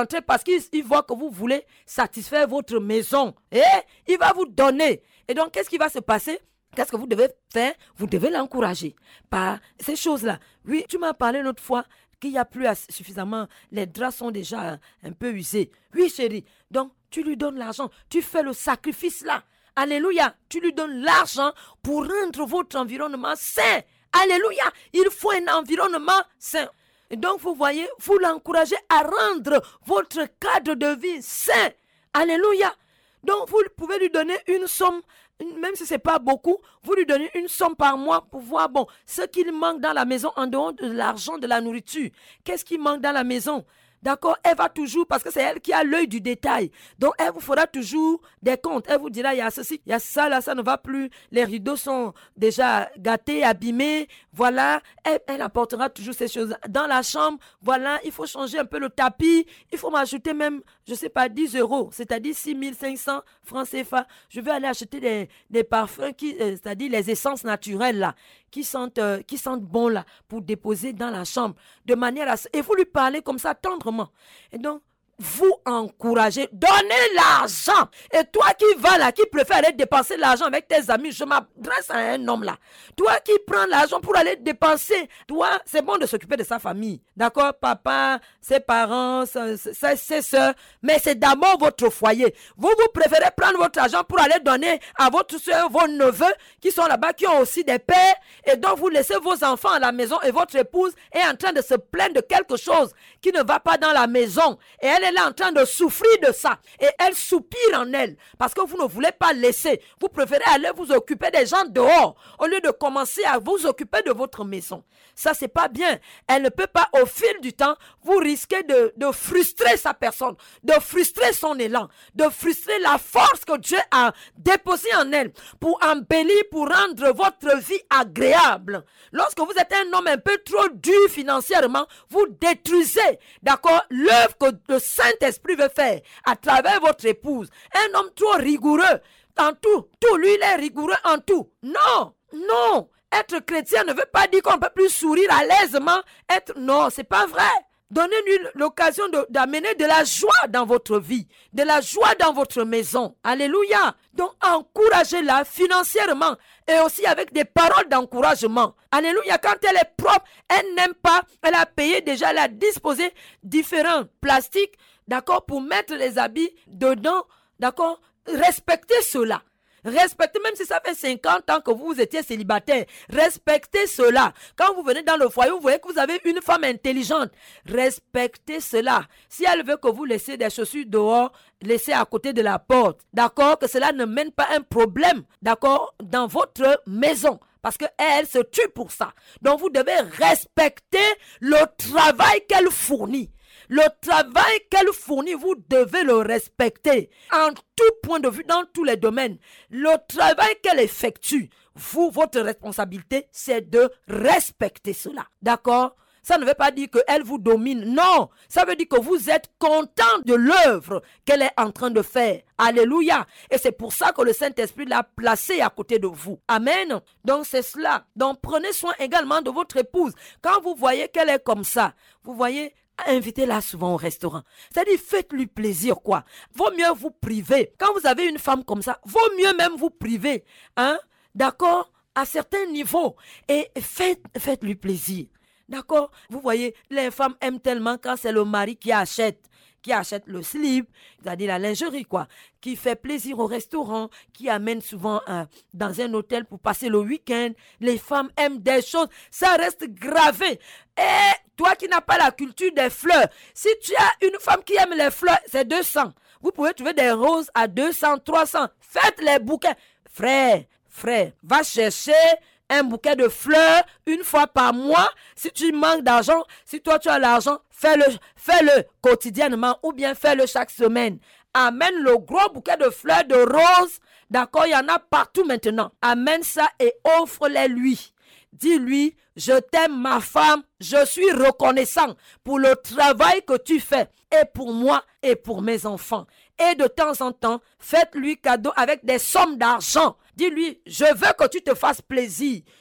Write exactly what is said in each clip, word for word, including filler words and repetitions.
rentrer parce qu'il il voit que vous voulez satisfaire votre maison. Et il va vous donner. Et donc, qu'est-ce qui va se passer? Qu'est-ce que vous devez faire? Vous devez l'encourager par ces choses-là. Oui, tu m'as parlé une autre fois qu'il n'y a plus suffisamment, les draps sont déjà un peu usés. Oui, chérie. Donc, tu lui donnes l'argent. Tu fais le sacrifice là. Alléluia. Tu lui donnes l'argent pour rendre votre environnement sain. Alléluia. Il faut un environnement sain. Et donc, vous voyez, vous l'encouragez à rendre votre cadre de vie sain. Alléluia. Donc, vous pouvez lui donner une somme, même si ce n'est pas beaucoup, vous lui donnez une somme par mois pour voir, bon, ce qu'il manque dans la maison en dehors de l'argent, de la nourriture. Qu'est-ce qui manque dans la maison? D'accord, elle va toujours, parce que c'est elle qui a l'œil du détail. Donc, elle vous fera toujours des comptes. Elle vous dira, il y a ceci, il y a ça, là, ça ne va plus. Les rideaux sont déjà gâtés, abîmés. Voilà, elle, elle apportera toujours ces choses. Dans la chambre, voilà, il faut changer un peu le tapis. Il faut m'ajouter même, je ne sais pas, dix euros, c'est-à-dire six mille cinq cents francs C F A. Je vais aller acheter des, des parfums, qui, euh, c'est-à-dire les essences naturelles, là, qui sentent, euh, qui sentent bon, là, pour déposer dans la chambre. De manière à... Et vous lui parlez comme ça, tendrement. Et donc, vous encouragez, donnez l'argent. Et toi qui vas là, qui préfère aller dépenser l'argent avec tes amis, je m'adresse à un homme là. Toi qui prends l'argent pour aller dépenser, toi, c'est bon de s'occuper de sa famille. D'accord, papa, ses parents, ses, ses, ses soeurs, mais c'est d'abord votre foyer. Vous, vous préférez prendre votre argent pour aller donner à votre soeur, vos neveux qui sont là-bas, qui ont aussi des pères, et donc vous laissez vos enfants à la maison et votre épouse est en train de se plaindre de quelque chose qui ne va pas dans la maison. Et elle est là en train de souffrir de ça. Et elle soupire en elle. Parce que vous ne voulez pas laisser. Vous préférez aller vous occuper des gens dehors. Au lieu de commencer à vous occuper de votre maison. Ça, c'est pas bien. Elle ne peut pas, au fil du temps, vous risquez de, de frustrer sa personne. De frustrer son élan. De frustrer la force que Dieu a déposée en elle. Pour embellir, pour rendre votre vie agréable. Lorsque vous êtes un homme un peu trop dur financièrement, vous détruisez, d'accord, l'œuvre que le Saint-Esprit veut faire à travers votre épouse. Un homme trop rigoureux en tout. Tout, lui, il est rigoureux en tout. Non, non. Être chrétien ne veut pas dire qu'on ne peut plus sourire à l'aisement. Être... Non, c'est pas vrai. Donnez-lui l'occasion de, d'amener de la joie dans votre vie, de la joie dans votre maison. Alléluia. Donc, encouragez-la financièrement et aussi avec des paroles d'encouragement. Alléluia. Quand elle est propre, elle n'aime pas, elle a payé déjà, elle a disposé différents plastiques, d'accord, pour mettre les habits dedans, d'accord. Respectez cela. Respectez, même si ça fait cinquante ans que vous étiez célibataire, respectez cela. Quand vous venez dans le foyer, vous voyez que vous avez une femme intelligente. Respectez cela. Si elle veut que vous laissiez des chaussures dehors, laissez à côté de la porte. D'accord? Que cela ne mène pas un problème, d'accord, dans votre maison. Parce qu'elle se tue pour ça. Donc vous devez respecter le travail qu'elle fournit. Le travail qu'elle fournit, vous devez le respecter. En tout point de vue, dans tous les domaines. Le travail qu'elle effectue, vous, votre responsabilité, c'est de respecter cela. D'accord? Ça ne veut pas dire qu'elle vous domine. Non, ça veut dire que vous êtes content de l'œuvre qu'elle est en train de faire. Alléluia. Et c'est pour ça que le Saint-Esprit l'a placée à côté de vous. Amen. Donc c'est cela. Donc prenez soin également de votre épouse. Quand vous voyez qu'elle est comme ça, vous voyez, invitez-la souvent au restaurant. C'est-à-dire, faites-lui plaisir, quoi. Vaut mieux vous priver. Quand vous avez une femme comme ça, vaut mieux même vous priver. Hein? D'accord? À certains niveaux. Et faites, faites-lui plaisir. D'accord? Vous voyez, les femmes aiment tellement quand c'est le mari qui achète, qui achète le slip, c'est-à-dire la lingerie, quoi, qui fait plaisir au restaurant, qui amène souvent euh, dans un hôtel pour passer le week-end. Les femmes aiment des choses, ça reste gravé. Et toi qui n'as pas la culture des fleurs, si tu as une femme qui aime les fleurs, c'est deux cents. Vous pouvez trouver des roses à deux cents, trois cents. Faites les bouquets. Frère, frère, va chercher un bouquet de fleurs une fois par mois. Si tu manques d'argent, si toi tu as l'argent, fais-le, fais-le quotidiennement ou bien fais-le chaque semaine. Amène le gros bouquet de fleurs, de roses. D'accord, il y en a partout maintenant. Amène ça et offre-les lui. Dis-lui, je t'aime ma femme, je suis reconnaissant pour le travail que tu fais et pour moi et pour mes enfants. Et de temps en temps, faites-lui cadeau avec des sommes d'argent. Dis-lui, je veux que tu te fasses plaisir.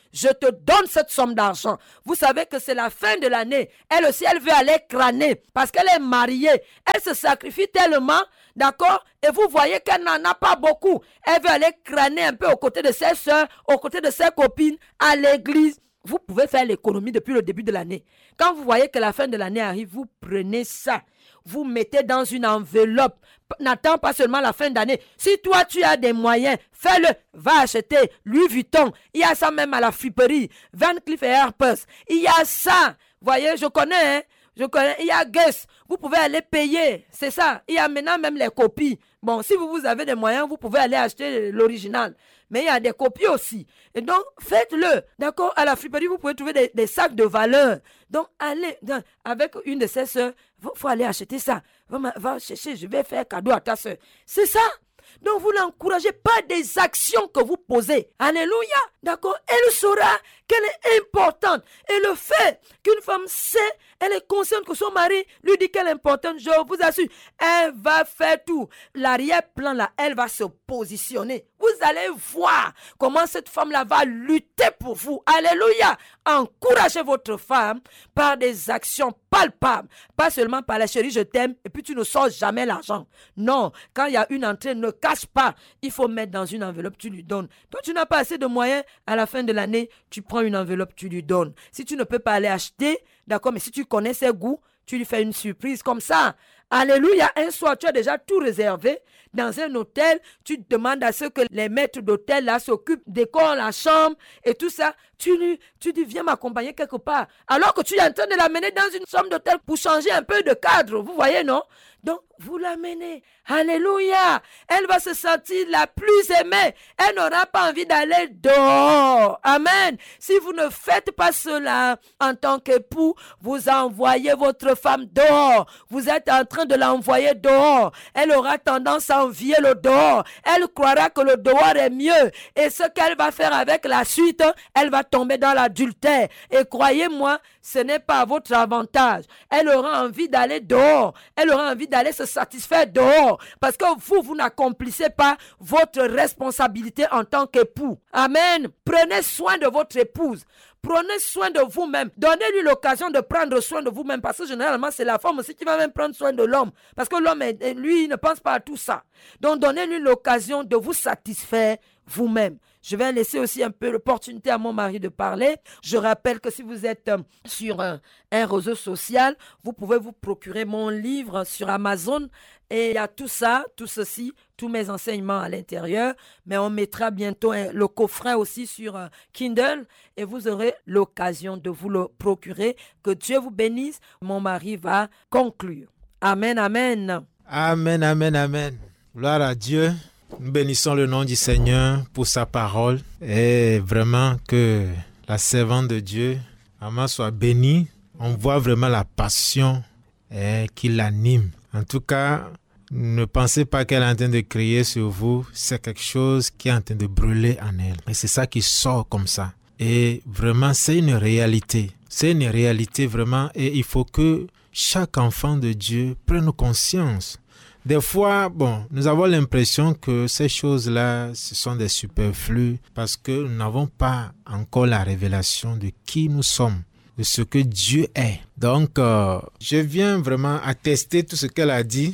je te donne cette somme d'argent. Vous savez que c'est la fin de l'année. Elle aussi, elle veut aller crâner parce qu'elle est mariée. Elle se sacrifie tellement, d'accord? Et vous voyez qu'elle n'en a pas beaucoup. Elle veut aller crâner un peu aux côtés de ses soeurs, aux côtés de ses copines, à l'église. Vous pouvez faire l'économie depuis le début de l'année. Quand vous voyez que la fin de l'année arrive, vous prenez ça. Vous mettez dans une enveloppe. N'attends pas seulement la fin d'année. Si toi, tu as des moyens, fais-le. Va acheter Louis Vuitton. Il y a ça même à la friperie. Van Cleef et Arpels. Il y a ça. Voyez, je connais, hein. Je connais. Il y a Guess. Vous pouvez aller payer. C'est ça. Il y a maintenant même les copies. Bon, si vous, vous avez des moyens, vous pouvez aller acheter l'original. Mais il y a des copies aussi. Et donc, faites-le. D'accord? À la friperie, vous pouvez trouver des, des sacs de valeur. Donc, allez, donc, avec une de ses soeurs, il faut aller acheter ça. Va, va chercher, je vais faire cadeau à ta soeur. C'est ça. Donc, vous l'encouragez pas des actions que vous posez. Alléluia. D'accord? Elle saura qu'elle est importante. Et le fait qu'une femme sait, elle est consciente que son mari lui dit qu'elle est importante, je vous assure, elle va faire tout. L'arrière-plan là, elle va se positionner. Vous allez voir comment cette femme-là va lutter pour vous. Alléluia. Encouragez votre femme par des actions palpables. Pas seulement par la chérie, je t'aime, et puis tu ne sors jamais l'argent. Non, quand il y a une entrée, ne cache pas. Il faut mettre dans une enveloppe, tu lui donnes. Toi, tu n'as pas assez de moyens, à la fin de l'année, tu prends une enveloppe, tu lui donnes. Si tu ne peux pas aller acheter, d'accord, mais si tu connais ses goûts, tu lui fais une surprise comme ça. Alléluia, un soir, tu as déjà tout réservé. Dans un hôtel, tu demandes à ce que les maîtres d'hôtel là s'occupent, décorent la chambre et tout ça. Tu lui, tu dis, viens m'accompagner quelque part. Alors que tu es en train de l'amener dans une chambre d'hôtel pour changer un peu de cadre. Vous voyez, non? Donc, vous l'amenez. Alléluia. Elle va se sentir la plus aimée. Elle n'aura pas envie d'aller dehors. Amen. Si vous ne faites pas cela en tant qu'époux, vous envoyez votre femme dehors. Vous êtes en train de l'envoyer dehors. Elle aura tendance à envier le dehors. Elle croira que le dehors est mieux. Et ce qu'elle va faire avec la suite, elle va tomber dans l'adultère. Et croyez-moi, ce n'est pas à votre avantage. Elle aura envie d'aller dehors. Elle aura envie d'aller se satisfaire dehors. Parce que vous, vous n'accomplissez pas votre responsabilité en tant qu'époux. Amen. Prenez soin de votre épouse. Prenez soin de vous-même. Donnez-lui l'occasion de prendre soin de vous-même. Parce que généralement, c'est la femme aussi qui va même prendre soin de l'homme. Parce que l'homme, lui, il ne pense pas à tout ça. Donc, donnez-lui l'occasion de vous satisfaire vous-même. Je vais laisser aussi un peu l'opportunité à mon mari de parler. Je rappelle que si vous êtes euh, sur un, un réseau social, vous pouvez vous procurer mon livre sur Amazon. Et il y a tout ça, tout ceci, tous mes enseignements à l'intérieur. Mais on mettra bientôt un, le coffret aussi sur euh, Kindle. Et vous aurez l'occasion de vous le procurer. Que Dieu vous bénisse. Mon mari va conclure. Amen, amen. Amen, amen, amen. Gloire à Dieu. Nous bénissons le nom du Seigneur pour sa parole et vraiment que la servante de Dieu, maman, soit bénie. On voit vraiment la passion eh, qui l'anime. En tout cas, ne pensez pas qu'elle est en train de crier sur vous. C'est quelque chose qui est en train de brûler en elle. Et c'est ça qui sort comme ça. Et vraiment, c'est une réalité. C'est une réalité vraiment et il faut que chaque enfant de Dieu prenne conscience. Des fois, bon, nous avons l'impression que ces choses-là, ce sont des superflus parce que nous n'avons pas encore la révélation de qui nous sommes, de ce que Dieu est. Donc, euh, je viens vraiment attester tout ce qu'elle a dit.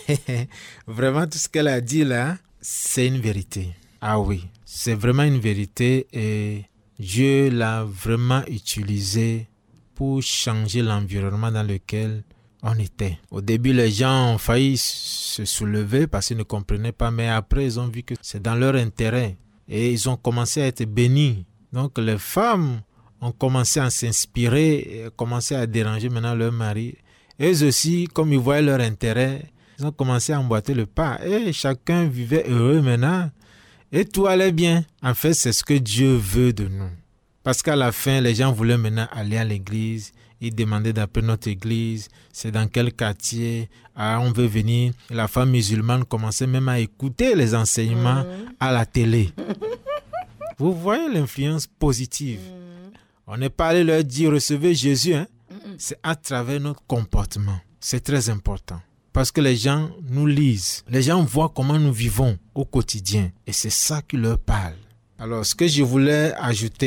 Vraiment, tout ce qu'elle a dit là, c'est une vérité. Ah oui, c'est vraiment une vérité et Dieu l'a vraiment utilisé pour changer l'environnement dans lequel on était. Au début, les gens ont failli se soulever parce qu'ils ne comprenaient pas, mais après, ils ont vu que c'est dans leur intérêt et ils ont commencé à être bénis. Donc, les femmes ont commencé à s'inspirer, et commencé à déranger maintenant leur mari. Eux aussi, comme ils voyaient leur intérêt, ils ont commencé à emboîter le pas et chacun vivait heureux maintenant et tout allait bien. En fait, c'est ce que Dieu veut de nous. Parce qu'à la fin, les gens voulaient maintenant aller à l'église. Ils demandaient d'appeler notre église, c'est dans quel quartier, ah, on veut venir. Et la femme musulmane commençait même à écouter les enseignements mmh. à la télé. Vous voyez l'influence positive. Mmh. On n'est pas allé leur dire recevez Jésus, hein? Mmh. C'est à travers notre comportement. C'est très important. Parce que les gens nous lisent, les gens voient comment nous vivons au quotidien. Et c'est ça qui leur parle. Alors, ce que je voulais ajouter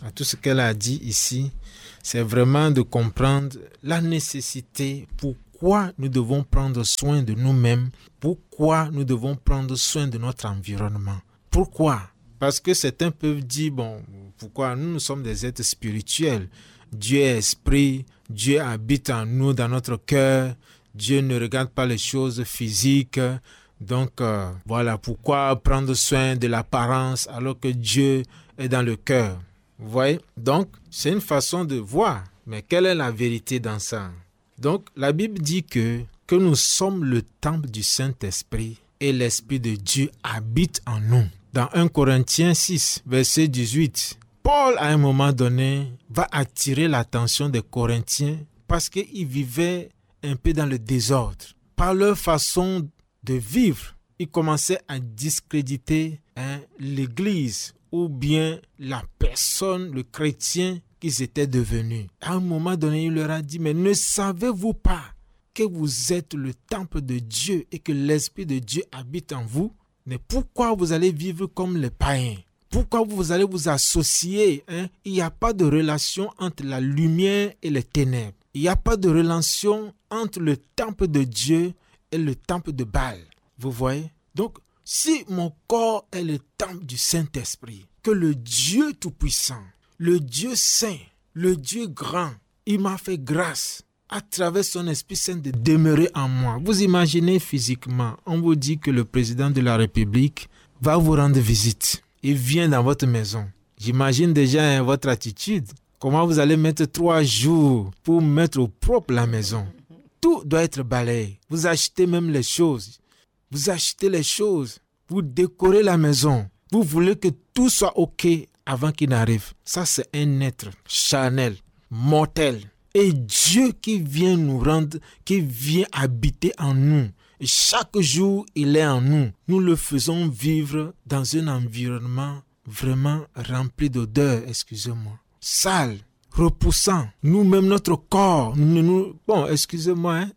à tout ce qu'elle a dit ici, c'est vraiment de comprendre la nécessité, pourquoi nous devons prendre soin de nous-mêmes, pourquoi nous devons prendre soin de notre environnement. Pourquoi? Parce que certains peuvent dire, bon, pourquoi nous, nous sommes des êtres spirituels. Dieu est esprit, Dieu habite en nous, dans notre cœur. Dieu ne regarde pas les choses physiques. Donc, euh, voilà pourquoi prendre soin de l'apparence alors que Dieu est dans le cœur. Vous voyez? Donc, c'est une façon de voir. Mais quelle est la vérité dans ça? Donc, la Bible dit que, que nous sommes le temple du Saint-Esprit et l'Esprit de Dieu habite en nous. Dans premier Corinthiens six, verset dix-huit, Paul, à un moment donné, va attirer l'attention des Corinthiens parce qu'ils vivaient un peu dans le désordre. Par leur façon de vivre, ils commençaient à discréditer hein, l'Église ou bien la personne, le chrétien qu'ils étaient devenus. À un moment donné, il leur a dit, mais ne savez-vous pas que vous êtes le temple de Dieu et que l'Esprit de Dieu habite en vous? Mais pourquoi vous allez vivre comme les païens? Pourquoi vous allez vous associer hein? Il n'y a pas de relation entre la lumière et les ténèbres. Il n'y a pas de relation entre le temple de Dieu et le temple de Baal. Vous voyez? Donc, si mon corps est le temple du Saint-Esprit, que le Dieu Tout-Puissant, le Dieu Saint, le Dieu grand, il m'a fait grâce à travers son Esprit Saint de demeurer en moi. Vous imaginez physiquement, on vous dit que le président de la République va vous rendre visite. Il vient dans votre maison. J'imagine déjà hein, votre attitude. Comment vous allez mettre trois jours pour mettre au propre la maison. Tout doit être balayé. Vous achetez même les choses. Vous achetez les choses. Vous décorez la maison. Vous voulez que tout soit OK avant qu'il n'arrive. Ça, c'est un être charnel, mortel. Et Dieu qui vient nous rendre, qui vient habiter en nous. Et chaque jour, il est en nous. Nous le faisons vivre dans un environnement vraiment rempli d'odeur, excusez-moi. Sale, repoussant. Nous-mêmes, notre corps, nous, nous, bon, excusez-moi, hein?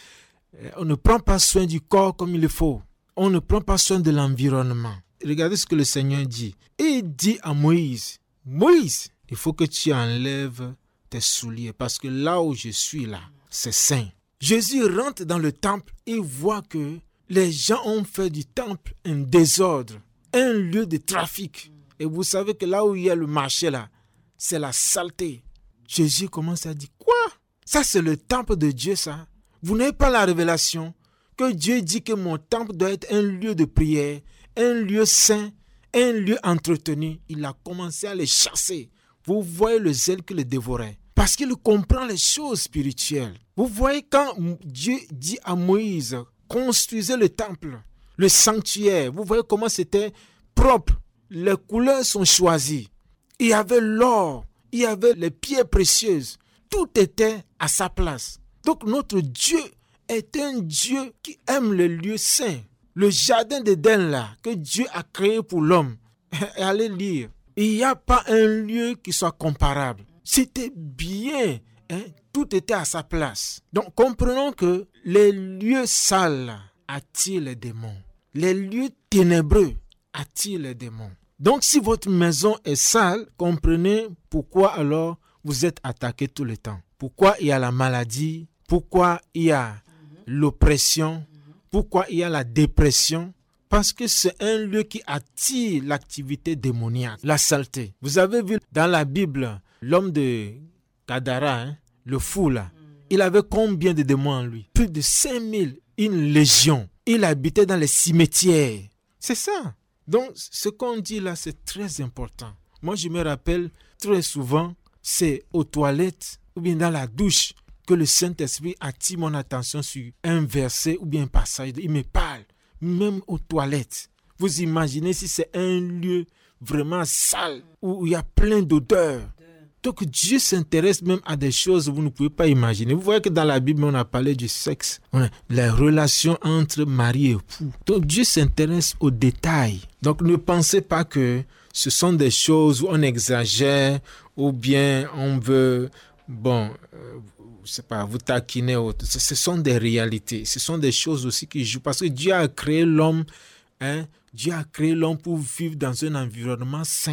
On ne prend pas soin du corps comme il faut. On ne prend pas soin de l'environnement. Regardez ce que le Seigneur dit. Il dit à Moïse, Moïse, il faut que tu enlèves tes souliers parce que là où je suis là, c'est saint. Jésus rentre dans le temple et voit que les gens ont fait du temple un désordre, un lieu de trafic. Et vous savez que là où il y a le marché là, c'est la saleté. Jésus commence à dire, quoi? Ça c'est le temple de Dieu ça. Vous n'avez pas la révélation que Dieu dit que mon temple doit être un lieu de prière, un lieu saint, un lieu entretenu. Il a commencé à les chasser. Vous voyez le zèle qui le dévorait. Parce qu'il comprend les choses spirituelles. Vous voyez quand Dieu dit à Moïse, construisez le temple, le sanctuaire. Vous voyez comment c'était propre. Les couleurs sont choisies. Il y avait l'or, il y avait les pierres précieuses. Tout était à sa place. Donc notre Dieu est un Dieu qui aime les lieux saints. Le jardin d'Éden là, que Dieu a créé pour l'homme. Allez lire. Il n'y a pas un lieu qui soit comparable. C'était bien, hein? Tout était à sa place. Donc comprenons que les lieux sales attirent les démons. Les lieux ténébreux attirent les démons. Donc si votre maison est sale, comprenez pourquoi alors vous êtes attaqué tout le temps. Pourquoi il y a la maladie, pourquoi il y a l'oppression, pourquoi il y a la dépression. Parce que c'est un lieu qui attire l'activité démoniaque, la saleté. Vous avez vu dans la Bible, l'homme de Gadara, hein, le fou là, il avait combien de démons en lui? Plus de cinq mille, une légion. Il habitait dans les cimetières. C'est ça. Donc, ce qu'on dit là, c'est très important. Moi, je me rappelle très souvent, c'est aux toilettes ou bien dans la douche que le Saint-Esprit attire mon attention sur un verset ou bien un passage. Il me parle. Même aux toilettes. Vous imaginez si c'est un lieu vraiment sale où il y a plein d'odeurs. Donc Dieu s'intéresse même à des choses que vous ne pouvez pas imaginer. Vous voyez que dans la Bible, on a parlé du sexe, on a les relations entre mari et époux. Donc Dieu s'intéresse aux détails. Donc ne pensez pas que ce sont des choses où on exagère ou bien on veut, bon, euh, je sais pas, vous taquiner. Ce, ce sont des réalités. Ce sont des choses aussi qui jouent. Parce que Dieu a créé l'homme, hein, Dieu a créé l'homme pour vivre dans un environnement sain.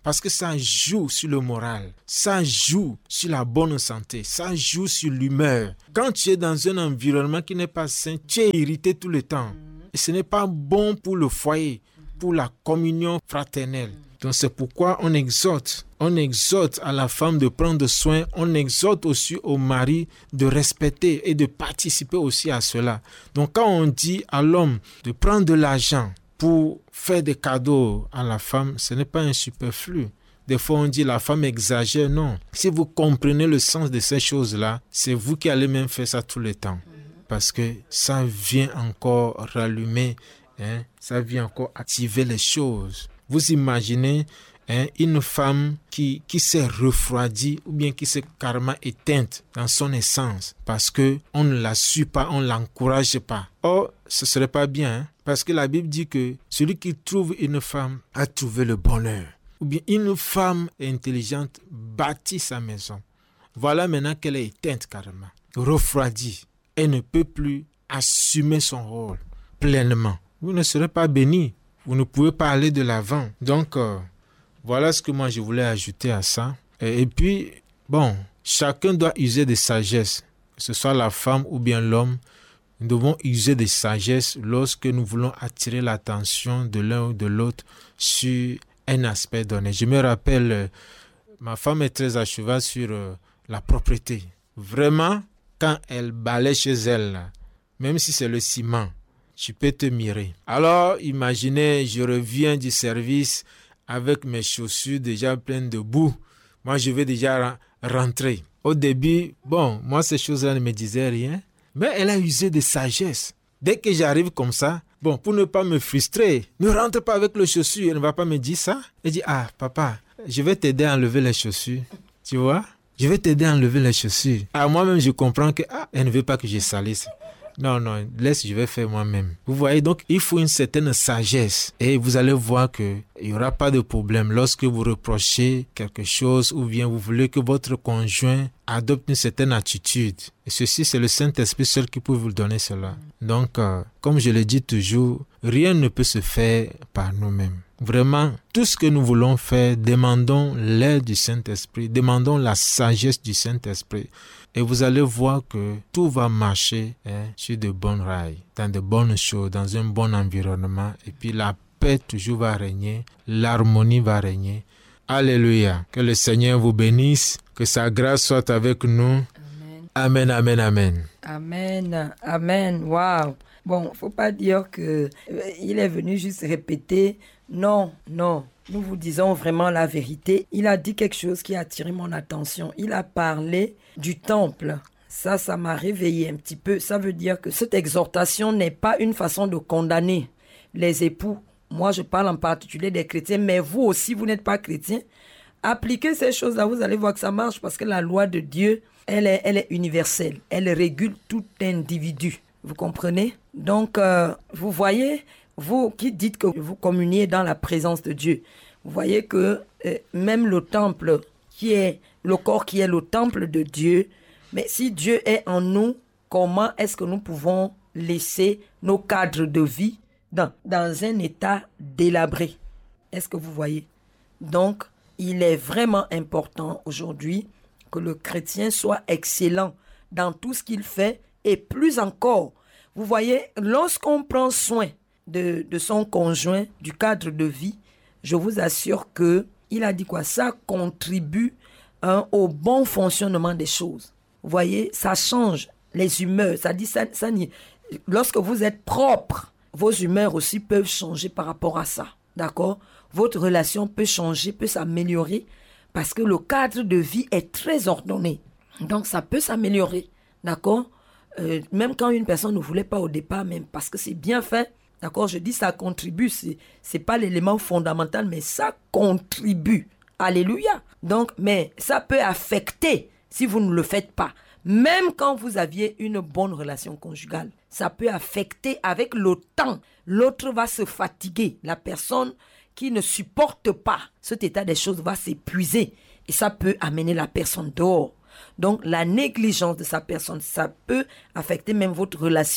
Parce que ça joue sur le moral, ça joue sur la bonne santé, ça joue sur l'humeur. Quand tu es dans un environnement qui n'est pas sain, tu es irrité tout le temps. Et ce n'est pas bon pour le foyer, pour la communion fraternelle. Donc c'est pourquoi on exhorte, on exhorte à la femme de prendre soin, on exhorte aussi au mari de respecter et de participer aussi à cela. Donc quand on dit à l'homme de prendre de l'argent pour faire des cadeaux à la femme, ce n'est pas un superflu. Des fois, on dit la femme exagère. Non. Si vous comprenez le sens de ces choses-là, c'est vous qui allez même faire ça tout le temps. Parce que ça vient encore rallumer, hein, ça vient encore activer les choses. Vous imaginez hein, une femme qui, qui s'est refroidie ou bien qui s'est carrément éteinte dans son essence parce qu'on ne la suit pas, on ne l'encourage pas. Or, ce ne serait pas bien, hein, parce que la Bible dit que celui qui trouve une femme a trouvé le bonheur. Ou bien une femme intelligente bâtit sa maison. Voilà maintenant qu'elle est éteinte carrément, refroidie. Elle ne peut plus assumer son rôle pleinement. Vous ne serez pas béni. Vous ne pouvez pas aller de l'avant. Donc, euh, voilà ce que moi je voulais ajouter à ça. Et, et puis, bon, chacun doit user de sagesse. Que ce soit la femme ou bien l'homme, nous devons user de sagesse lorsque nous voulons attirer l'attention de l'un ou de l'autre sur un aspect donné. Je me rappelle, euh, ma femme est très à cheval sur euh, la propreté. Vraiment, quand elle balaye chez elle, là, même si c'est le ciment, tu peux te mirer. Alors, imaginez, je reviens du service avec mes chaussures déjà pleines de boue. Moi, je vais déjà rentrer. Au début, bon, moi, ces choses-là ne me disaient rien. Mais elle a usé de sagesse. Dès que j'arrive comme ça, bon, pour ne pas me frustrer, ne rentre pas avec les chaussures. Elle ne va pas me dire ça. Elle dit, ah, papa, je vais t'aider à enlever les chaussures. Tu vois? Je vais t'aider à enlever les chaussures. Ah, moi-même, je comprends que, ah, elle ne veut pas que je salisse. Non, non, laisse, je vais faire moi-même. Vous voyez, donc, il faut une certaine sagesse. Et vous allez voir qu'il n'y aura pas de problème lorsque vous reprochez quelque chose ou bien vous voulez que votre conjoint adopte une certaine attitude. Et ceci, c'est le Saint-Esprit seul qui peut vous donner cela. Donc, euh, comme je le dis toujours, rien ne peut se faire par nous-mêmes. Vraiment, tout ce que nous voulons faire, demandons l'aide du Saint-Esprit, demandons la sagesse du Saint-Esprit. Et vous allez voir que tout va marcher hein, sur de bonnes rails, dans de bonnes choses, dans un bon environnement. Et puis la paix toujours va régner, l'harmonie va régner. Alléluia. Que le Seigneur vous bénisse, que sa grâce soit avec nous. Amen, amen, amen. Amen, amen. Waouh. Bon, il ne faut pas dire qu'il est venu juste répéter. Non, non. Nous vous disons vraiment la vérité. Il a dit quelque chose qui a attiré mon attention. Il a parlé du temple. Ça, ça m'a réveillé un petit peu. Ça veut dire que cette exhortation n'est pas une façon de condamner les époux. Moi, je parle en particulier des chrétiens, mais vous aussi, vous n'êtes pas chrétien. Appliquez ces choses-là, vous allez voir que ça marche parce que la loi de Dieu, elle est, elle est universelle. Elle régule tout individu. Vous comprenez? Donc, euh, vous voyez... Vous qui dites que vous communiez dans la présence de Dieu, vous voyez que euh, même le temple qui est le corps qui est le temple de Dieu, mais si Dieu est en nous, comment est-ce que nous pouvons laisser nos cadres de vie dans, dans un état délabré? Est-ce que vous voyez? Donc, il est vraiment important aujourd'hui que le chrétien soit excellent dans tout ce qu'il fait et plus encore. Vous voyez, lorsqu'on prend soin De, de son conjoint, du cadre de vie, je vous assure que il a dit quoi? Ça contribue hein, au bon fonctionnement des choses. Vous voyez, ça change les humeurs. Ça dit ça, ça, lorsque vous êtes propre, vos humeurs aussi peuvent changer par rapport à ça. D'accord? Votre relation peut changer, peut s'améliorer parce que le cadre de vie est très ordonné. Donc, ça peut s'améliorer. D'accord? Euh, même quand une personne ne voulait pas au départ, même parce que c'est bien fait. D'accord, je dis ça contribue, c'est, c'est pas l'élément fondamental, mais ça contribue. Alléluia. Donc, mais ça peut affecter si vous ne le faites pas. Même quand vous aviez une bonne relation conjugale, ça peut affecter avec le temps. L'autre va se fatiguer. La personne qui ne supporte pas cet état des choses va s'épuiser. Et ça peut amener la personne dehors. Donc, la négligence de sa personne, ça peut affecter même votre relation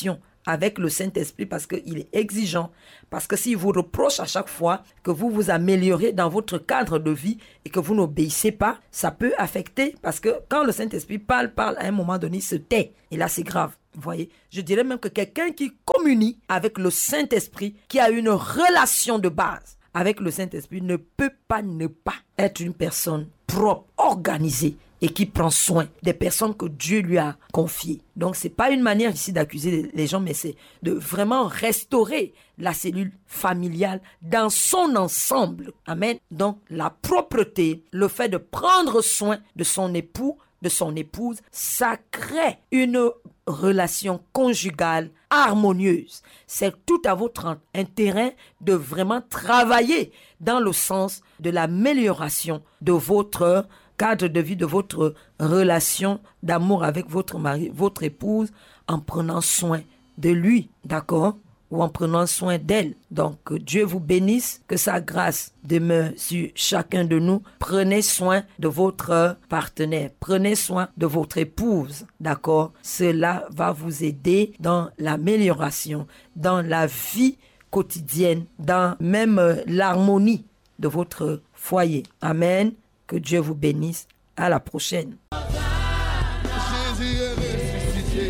avec le Saint-Esprit parce qu'il est exigeant. Parce que s'il vous reproche à chaque fois que vous vous améliorez dans votre cadre de vie et que vous n'obéissez pas, ça peut affecter. Parce que quand le Saint-Esprit parle, parle, à un moment donné, il se tait. Et là, c'est grave. Vous voyez, je dirais même que quelqu'un qui communie avec le Saint-Esprit, qui a une relation de base avec le Saint-Esprit, ne peut pas ne pas être une personne propre, organisée, et qui prend soin des personnes que Dieu lui a confiées. Donc, ce n'est pas une manière ici d'accuser les gens, mais c'est de vraiment restaurer la cellule familiale dans son ensemble. Amen. Donc, la propreté, le fait de prendre soin de son époux, de son épouse, ça crée une relation conjugale harmonieuse. C'est tout à votre intérêt de vraiment travailler dans le sens de l'amélioration de votre cadre de vie, de votre relation d'amour avec votre mari, votre épouse, en prenant soin de lui, d'accord? Ou en prenant soin d'elle. Donc, que Dieu vous bénisse, que sa grâce demeure sur chacun de nous. Prenez soin de votre partenaire, prenez soin de votre épouse, d'accord? Cela va vous aider dans l'amélioration, dans la vie quotidienne, dans même l'harmonie de votre foyer. Amen. Que Dieu vous bénisse. À la prochaine. Jésus est ressuscité.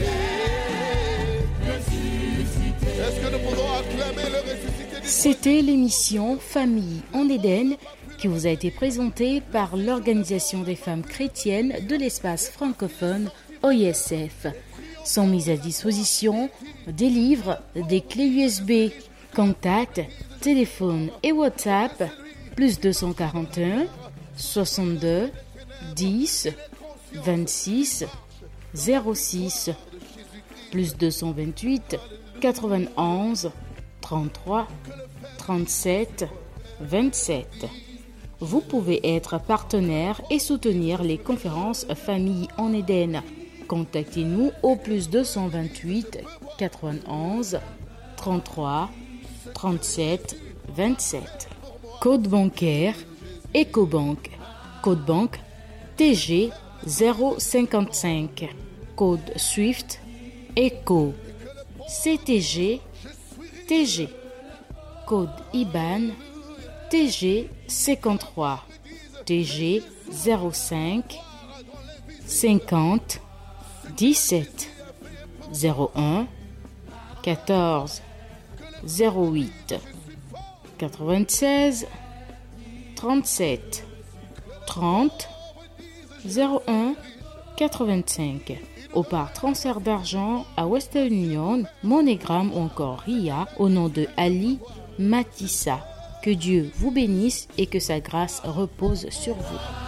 Est-ce que nous pouvons acclamer le ressuscité du C'était l'émission Famille en Éden qui vous a été présentée par l'Organisation des femmes chrétiennes de l'espace francophone O I S F. Sont mises à disposition des livres, des clés U S B, contacts, téléphone et WhatsApp, plus deux cent quarante et un soixante-deux dix vingt-six zéro six, plus deux cent vingt-huit quatre-vingt-onze trente-trois trente-sept vingt-sept. Vous pouvez être partenaire et soutenir les conférences Famille en Éden. Contactez-nous au plus deux cent vingt-huit quatre-vingt-onze trente-trois trente-sept vingt-sept. Code bancaire Ecobank. Code banque T G zéro cinquante-cinq. Code Swift Eco. C T G T G. Code I B A N T G cinquante-trois. T G zéro cinq cinquante dix-sept zéro un quatorze zéro huit quatre-vingt-seize trente-sept trente zéro un quatre-vingt-cinq. Ou par transfert d'argent à Western Union, MoneyGram ou encore R I A au nom de Ali Matissa. Que Dieu vous bénisse et que sa grâce repose sur vous.